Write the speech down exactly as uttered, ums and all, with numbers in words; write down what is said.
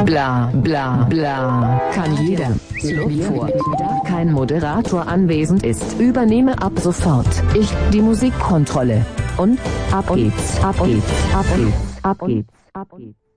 bla bla bla. Kann jeder. Vor. Da kein Moderator anwesend ist, übernehme ab sofort ich die Musikkontrolle. Und ab geht's, ab geht's, ab geht's, ab geht's, ab geht's.